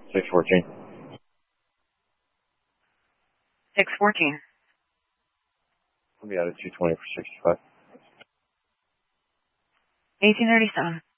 614. 614. I'll be out at 220 for 65. 1837.